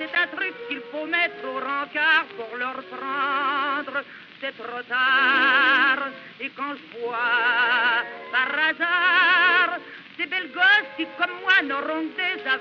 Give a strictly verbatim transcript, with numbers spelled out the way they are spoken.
c'est un truc qu'il faut mettre au rencard pour leur prendre. C'est trop tard. Et quand je vois, par hasard, ces belles gosses qui, comme moi, n'auront que des